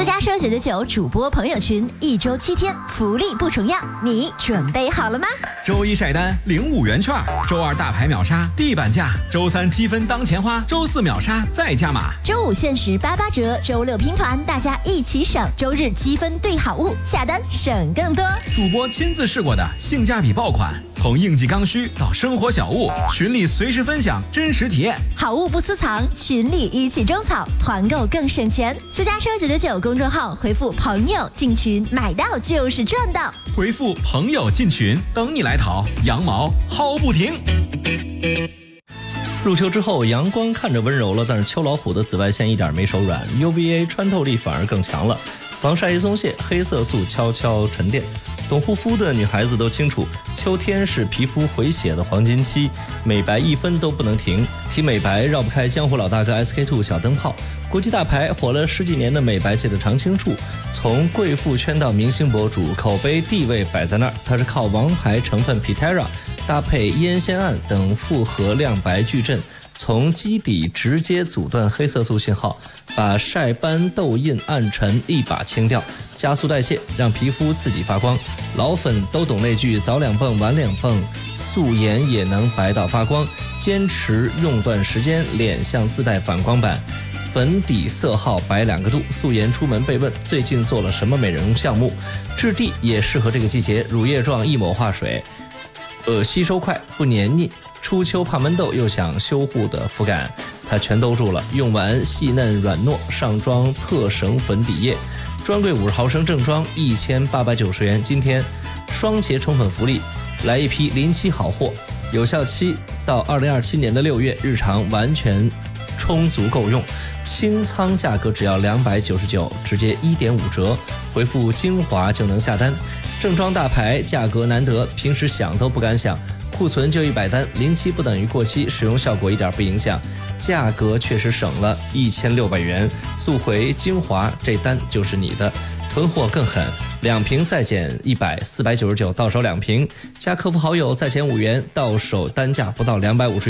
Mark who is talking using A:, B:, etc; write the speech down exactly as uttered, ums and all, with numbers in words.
A: 家车九九九主播朋友群，一周七天，福利不重样，你准备好了吗？
B: 周一晒单领五元券，周二大牌秒杀地板价，周三积分当钱花，周四秒杀再加码，
A: 周五限时八八折，周六拼团，大家一起省，周日积分兑好物，下单省更多。
B: 主播亲自试过的性价比爆款，从应季刚需到生活小物，群里随时分享真实体验，
A: 好物不私藏，群里一起种草，团购更省钱。私家车九九九公众号回复朋友进群，买到就是赚到。
B: 回复朋友进群，等你来淘，羊毛薅不停。
C: 入秋之后，阳光看着温柔了，但是秋老虎的紫外线一点没手软 ，U V A 穿透力反而更强了，防晒一松懈，黑色素悄悄沉淀。懂护肤的女孩子都清楚，秋天是皮肤回血的黄金期，美白一分都不能停。提美白绕不开江湖老大哥 S K two 小灯泡，国际大牌火了十几年的美白界的常青树，从贵妇圈到明星博主，口碑地位摆在那儿。它是靠王牌成分 Pitera 搭配烟酰胺等复合亮白矩阵，从基底直接阻断黑色素信号，把晒斑、痘印、暗沉一把清掉，加速代谢，让皮肤自己发光。老粉都懂那句早两泵晚两泵，素颜也能白到发光。坚持用段时间，脸像自带反光板。粉底色号白两个度，素颜出门被问最近做了什么美容项目，质地也适合这个季节，乳液状一抹化水，呃，吸收快不黏腻，初秋怕闷痘又想修护的肤感，它全兜住了。用完细嫩软糯，上妆特省粉底液，专柜五十毫升正装一千八百九十元。今天双节宠粉福利，来一批临期好货，有效期到二零二七年的六月，日常完全充足够用。清仓价格只要两百九十九，直接一点五折，回复精华就能下单。正装大牌，价格难得，平时想都不敢想。库存就一百单，临期不等于过期，使用效果一点不影响，价格确实省了一千六百元。速回精华，这单就是你的。囤货更狠，两瓶再减一百，四百九十九到手两瓶，加客服好友再减五元，到手单价不到两百五十。